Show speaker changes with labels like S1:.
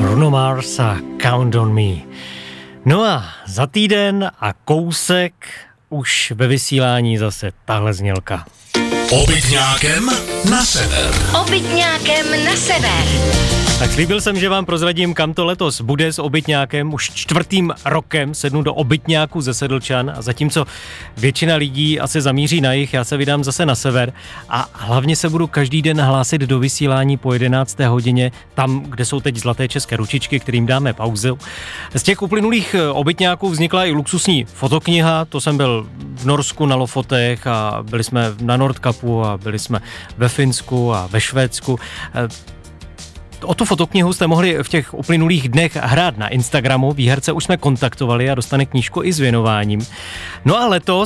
S1: Bruno Mars a Count on Me. No a za týden a kousek už ve vysílání zase tahle znělka.
S2: Obytňákem na sever.
S3: Obytňákem na sever.
S1: Tak slíbil jsem, že vám prozradím, kam to letos bude s obytňákem. Už 4. rokem sednu do obytňáku ze Sedlčan a zatímco většina lidí asi zamíří na jih, já se vydám zase na sever a hlavně se budu každý den hlásit do vysílání po 11. hodině, tam, kde jsou teď zlaté české ručičky, kterým dáme pauzu. Z těch uplynulých obytňáků vznikla i luxusní fotokniha, to jsem byl v Norsku na Lofotech a byli jsme na Nordkapu a byli jsme ve Finsku a ve Švédsku. O tu fotoknihu jste mohli v těch uplynulých dnech hrát na Instagramu, výherce už jsme kontaktovali a dostane knížku i s věnováním. No a letos